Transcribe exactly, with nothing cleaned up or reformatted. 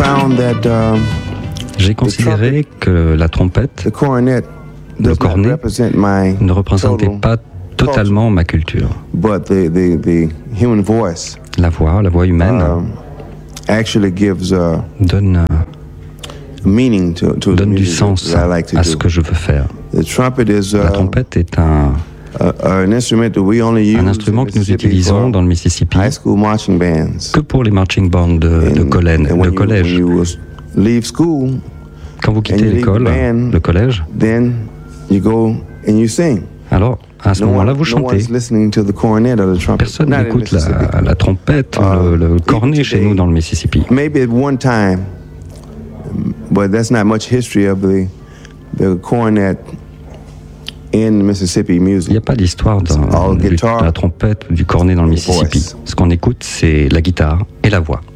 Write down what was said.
found that uh, J'ai considéré que la trompette, the cornet le does not cornet, represent my ne représentait total pas totalement ma culture. but the, the, the human voice La voix, la voix humaine, um, actually gives uh, donne, meaning to, to the donne du music sens that I like to à ce do. que je veux faire. The trumpet is La uh, trompette est un, a, an instrument that we only use un instrument in que nous Mississippi utilisons for dans le Mississippi high school marching bands. que pour les marching bands de, de, And- collège, and de when you- collège. when you leave school, Quand vous quittez and you leave l'école, the band, le collège, then you go and you sing. alors à ce No moment-là, one- vous no chantez. one's listening to the cornet or the trumpet. Personne Not in n'écoute Mississippi. la, la trompette ou Uh, le, le cornet even chez today, nous dans le Mississippi. Maybe at one time, but that's not much history of the the cornet in Mississippi Il music. n'y a pas d'histoire d'un- All du- de guitar la trompette ou du cornet dans le and Mississippi. voice. Ce qu'on écoute, c'est la guitare et la voix.